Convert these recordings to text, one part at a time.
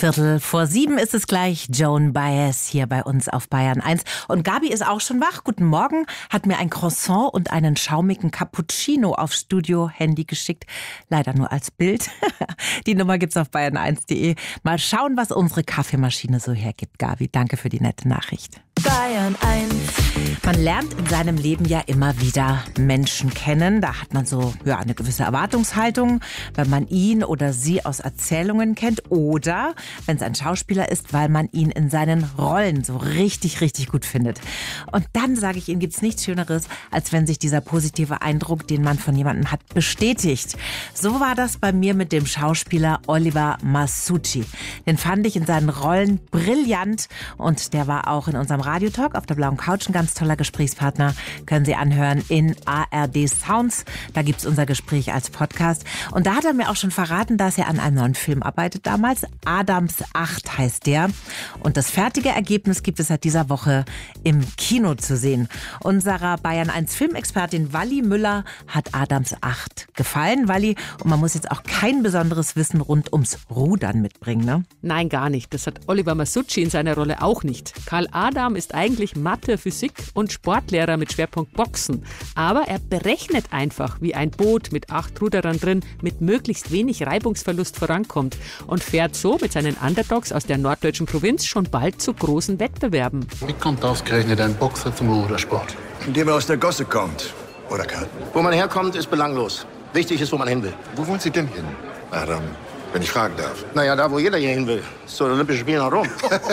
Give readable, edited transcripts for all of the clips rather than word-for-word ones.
6:15 ist es gleich. Joan Baez hier bei uns auf Bayern 1. Und Gabi ist auch schon wach. Guten Morgen. Hat mir ein Croissant und einen schaumigen Cappuccino aufs Studio-Handy geschickt. Leider nur als Bild. Die Nummer gibt's auf bayern1.de. Mal schauen, was unsere Kaffeemaschine so hergibt. Gabi, danke für die nette Nachricht. Bayern 1. Man lernt in seinem Leben ja immer wieder Menschen kennen. Da hat man so eine gewisse Erwartungshaltung, wenn man ihn oder sie aus Erzählungen kennt. Oder wenn es ein Schauspieler ist, weil man ihn in seinen Rollen so richtig, richtig gut findet. Und dann, sage ich Ihnen, gibt es nichts Schöneres, als wenn sich dieser positive Eindruck, den man von jemandem hat, bestätigt. So war das bei mir mit dem Schauspieler Oliver Masucci. Den fand ich in seinen Rollen brillant und der war auch in unserem Radiotalk auf der blauen Couch ein ganz toller Gesprächspartner. Können Sie anhören in ARD Sounds. Da gibt's unser Gespräch als Podcast. Und da hat er mir auch schon verraten, dass er an einem neuen Film arbeitet damals. Adams 8 heißt der. Und das fertige Ergebnis gibt es seit dieser Woche im Kino zu sehen. Unserer Bayern 1 Filmexpertin Walli Müller hat Adams 8 gefallen. Walli, und man muss jetzt auch kein besonderes Wissen rund ums Rudern mitbringen, ne? Nein, gar nicht. Das hat Oliver Masucci in seiner Rolle auch nicht. Karl Adam ist eigentlich Mathe, Physik und Sportlehrer mit Schwerpunkt Boxen. Aber er berechnet einfach, wie ein Boot mit 8 Ruderern drin mit möglichst wenig Reibungsverlust vorankommt und fährt so mit seinen Underdogs aus der norddeutschen Provinz schon bald zu großen Wettbewerben. Wie kommt ausgerechnet ein Boxer zum Rudersport? Indem er aus der Gosse kommt. Oder Karl? Wo man herkommt, ist belanglos. Wichtig ist, wo man hin will. Wo wollen Sie denn hin, Adam? Wenn ich fragen darf. Naja, da, wo jeder hier hin will. So Olympische Spiele nach Rom.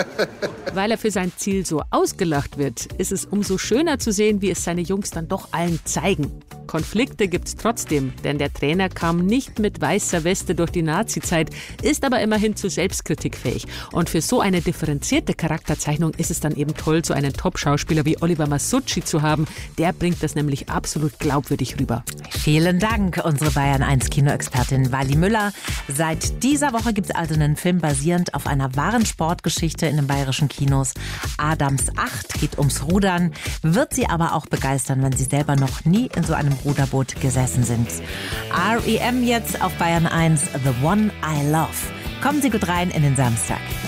Weil er für sein Ziel so ausgelacht wird, ist es umso schöner zu sehen, wie es seine Jungs dann doch allen zeigen. Konflikte gibt's trotzdem, denn der Trainer kam nicht mit weißer Weste durch die Nazi-Zeit, ist aber immerhin zu Selbstkritik fähig. Und für so eine differenzierte Charakterzeichnung ist es dann eben toll, so einen Top-Schauspieler wie Oliver Masucci zu haben. Der bringt das nämlich absolut glaubwürdig rüber. Vielen Dank, unsere Bayern 1 Kinoexpertin Walli Müller. Seit dieser Woche gibt es also einen Film basierend auf einer wahren Sportgeschichte in den bayerischen Kinos. Adams 8 geht ums Rudern, wird Sie aber auch begeistern, wenn Sie selber noch nie in so einem Ruderboot gesessen sind. R.E.M. jetzt auf Bayern 1, The One I Love. Kommen Sie gut rein in den Samstag.